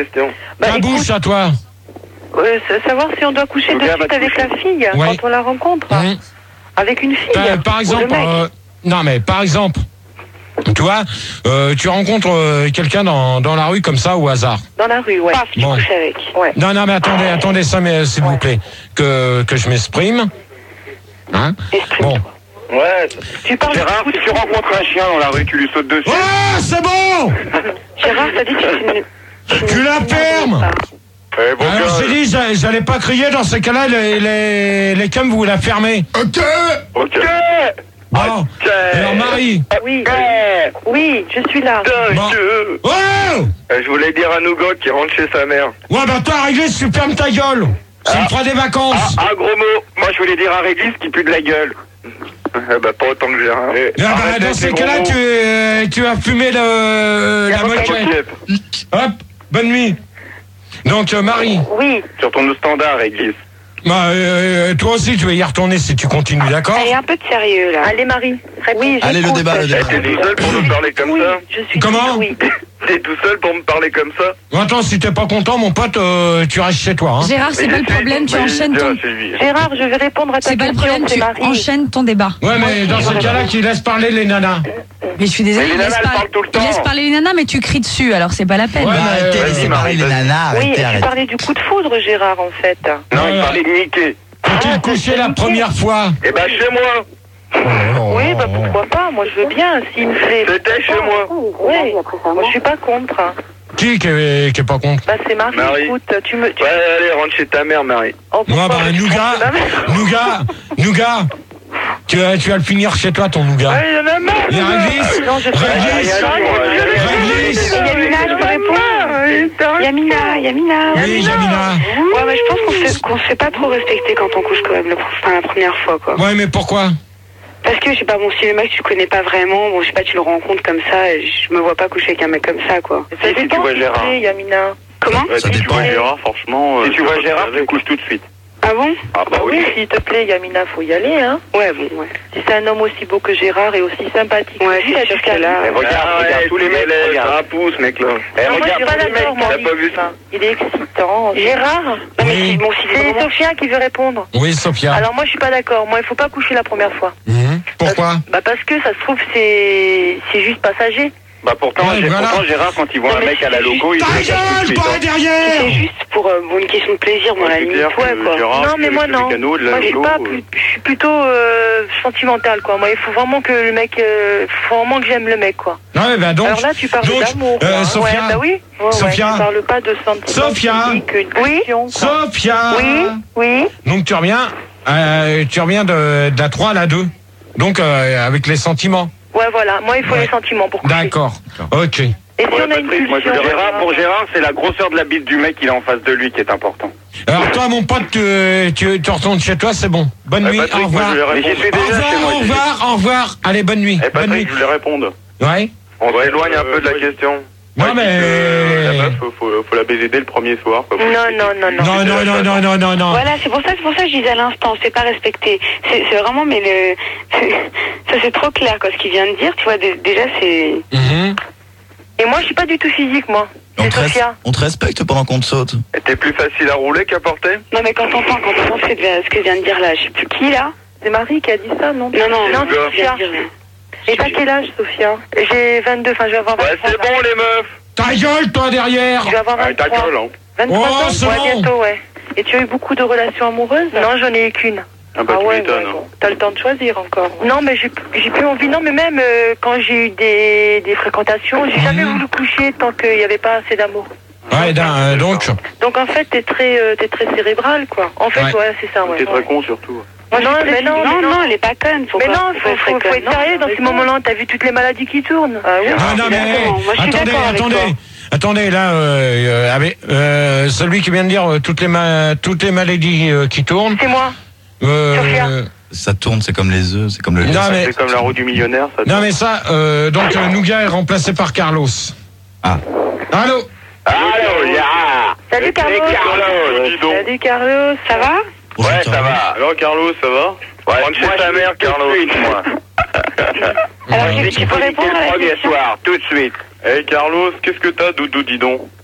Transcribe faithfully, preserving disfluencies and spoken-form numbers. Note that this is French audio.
Bah, ta bouche à toi. Euh, savoir si on doit coucher de suite avec la fille ouais. quand on la rencontre. Mmh. Avec une fille. Euh, par exemple, euh, non mais par exemple, tu vois, euh, tu rencontres euh, quelqu'un dans, dans la rue comme ça au hasard. Dans la rue, ouais. Paf, tu bon. couches avec. Ouais. Non, non, mais attendez, attendez ça, mais s'il ouais. vous plaît, que, que je m'exprime. Hein bon. Ouais. Tu parles Gérard, si tu rencontres un chien dans la rue, tu lui sautes dessus. Oh, c'est bon. Gérard, t'as dit que tu... Tu la fermes. Eh, bon alors j'ai dit, j'allais pas crier dans ces cas-là, les, les, les cums, vous la fermez. Ok. Ok. Bon, okay. Alors Marie. Oui, oui, je suis là. Bon. Oh je voulais dire à Nougat qui rentre chez sa mère. Ouais, bah toi, Réglis, tu fermes ta gueule. Ça ah. me fera des vacances. Ah, ah, gros mot. Moi, je voulais dire à Réglis qui pue de la gueule. Bah, pas autant que Gérard. Ah, bah, dans ces cas-là, tu, euh, tu as fumé le, la moquette. Hop, bonne nuit. Donc, euh, Marie. Oui. Tu retournes au standard, Réglis. Bah, euh, toi aussi, tu vas y retourner si tu continues, d'accord? Allez, un peu de sérieux, là. Allez, Marie. Oui, Allez, le débat, le débat. T'es tout seul pour nous parler comme oui, ça? Je suis Comment? Oui. T'es tout seul pour me parler comme ça? Attends, si t'es pas content, mon pote, euh, tu restes chez toi. Hein. Gérard, c'est pas le problème, tu enchaînes ton... Gérard, je vais répondre à ta question. C'est pas le problème, tu Marie. enchaînes ton débat. Ouais, mais dans ce cas-là, tu laisses parler les nanas. Mais je suis désolée, il laisse, par... laisse parler les nanas, mais tu cries dessus, alors c'est pas la peine. Ouais, mais arrêtez, laissez parler les nanas, oui, arrêtez, tu parlais du coup de foudre, Gérard, en fait. Non, il parlait de niquer. Quand tu couché la première fois? Eh ben, chez moi. Oh, oui, bah pourquoi pas, moi je veux bien, s'il me fait... C'était chez moi. Oui, moi je suis pas contre. Qui qui est, qui est pas contre? Bah c'est Marie, Marie. écoute, tu me... Tu... Ouais, allez, rentre chez ta mère, Marie. Oh, ouais, bah, Nougat, Nougat, Nougat, tu vas, tu vas le finir chez toi, ton Nougat. Ouais, il y en a marre. Il y a Réglis. Non, je Réglis. Réglis. Yamina, je peux répondre. Yamina, Yamina. Oui, Yamina. Ouais, mais je pense qu'on se, qu'on se fait pas trop respecter quand on couche quand même, le, enfin, la première fois, quoi. Ouais, mais pourquoi? Parce que, je sais pas, bon, si le mec, tu le connais pas vraiment, bon, je sais pas, tu le rencontres comme ça, je me vois pas coucher avec un mec comme ça, quoi. Ça si, dépend, si tu vois Gérard. Plaît, Yamina. Comment? Ça si dépend. Tu vois Gérard, franchement... Si euh, tu vois Gérard, tu couches tout de suite. Ah bon? Ah bah oui. Oui, s'il te plaît, Yamina, faut y aller, hein. Ouais, bon, ouais. Si c'est un homme aussi beau que Gérard et aussi sympathique. Ouais, c'est sûr qu'elle a... Regarde, ah, regarde, tous les mecs, regarde. Un pouce, mec, là. Eh, non, regarde, moi, je suis pas d'accord, moi. T'as pas vu ça? Il est excitant. Gérard? Non, mais oui. bon, si c'est Sophia qui veut répondre. Oui, Sophia. Alors moi, je suis pas d'accord. Moi, il faut pas coucher la première fois. Mmh. Pourquoi? Parce, bah parce que ça se trouve, c'est c'est juste passager. Bah pourtant, ouais, voilà. pourtant Gérard, quand il voit non, un mec à la logo, il ta gueule, pas derrière. C'est juste pour, euh, pour une question de plaisir, moi, la limite, ouais, quoi. Gérard, non, mais moi, non. Moi, je suis pas, euh... je suis plutôt euh, sentimentale, quoi. Moi, il faut vraiment que le mec, euh, faut vraiment que j'aime le mec, quoi. Non, mais bah donc. Alors là, tu parles donc, d'amour. Euh, hein. Sophia. Ouais, bah oui. Ouais, Sophia. Ouais, tu parles pas de sentiments. Sophia. Oui. Sophia. Oui. Oui. Donc tu reviens, euh, tu reviens de, de la trois à la deux. Donc euh, avec les sentiments. Ouais, voilà. Moi, il faut ouais. les sentiments pour coucher. D'accord. Ok. Et si ouais, on a Patrick, une pulsion, moi, je Gérard, pour Gérard, c'est la grosseur de la bite du mec qu'il a en face de lui qui est important. Alors toi, mon pote, tu, tu, tu retournes chez toi, c'est bon. Bonne eh, nuit, Patrick, au revoir. Moi, je au revoir, au revoir, au revoir. Allez, bonne nuit. Eh, Patrick, bonne nuit. je voulais répondre. Ouais. On s'éloigne un peu de la question. Non, ouais, mais... Euh, la meuf, faut, faut, faut la baiser dès le premier soir. Quoi. Non, non, non, non. Non, non, non, non, non, non, non. Voilà, c'est pour ça, c'est pour ça que je disais à l'instant, c'est pas respecté. C'est, c'est vraiment, mais le... ça c'est trop clair, quoi, ce qu'il vient de dire, tu vois, déjà, c'est... Mm-hmm. Et moi, je suis pas du tout physique, moi. On te, Sophia. res- on te respecte pendant qu'on te saute. T'es plus facile à rouler qu'à porter? Non, mais quand on entend, quand on entend ce que, ce que vient de dire là, je sais plus qui, là? C'est Marie qui a dit ça, non? Non, non, non, Sophia. Et t'as quel âge, Sophia? J'ai vingt-deux, enfin, je vais avoir vingt-trois. Ouais, c'est bon, les meufs. Ta gueule, toi, derrière. Je vais avoir vingt-trois. Ah, ta gueule, hein. vingt-trois oh, ans, c'est ouais, bon. bientôt, ouais. Et tu as eu beaucoup de relations amoureuses? Non, j'en ai eu qu'une. Ah bah, ah tu ouais, m'étonnes, ouais, hein. Bon. T'as le temps de choisir encore. Non, mais j'ai, j'ai plus envie. Non, mais même euh, quand j'ai eu des, des fréquentations, j'ai jamais voulu coucher tant qu'il n'y avait pas assez d'amour. Ouais, euh, donc. Donc en fait, t'es très, euh, t'es très cérébral, quoi. En fait, ouais, ouais c'est ça. Ouais. T'es très con surtout. Moi, non, mais non, non, non, elle est pas conne. Faut mais pas, non, faut, faut, faut, faut être sérieux dans ces moments-là. T'as vu toutes les maladies qui tournent. Ah oui. Ah non, mais Moi, je suis attendez, d'accord avec attendez. toi. Attendez, là, euh, euh, avec, euh, celui qui vient de dire euh, toutes les ma- toutes les maladies euh, qui tournent. C'est moi. Euh, Sophia. Ça tourne, c'est comme les œufs, c'est comme le lait. Non, mais- C'est comme la roue du millionnaire. Ça Non mais ça, euh, donc euh, Nougat est remplacé par Carlos. Ah. Allô. Allô, ya. Salut Carlos. Carlos, dis donc. Salut Carlos, ça va? Bonjour, Ouais, ça Carlos. va. Alors, Carlos, ça va? Ouais, rentre chez ta mère, Carlos. Moi. Alors, tu, tu peux répondre à la premier question? soir, tout de suite. Hey, Carlos, qu'est-ce que t'as, Doudou, dis donc?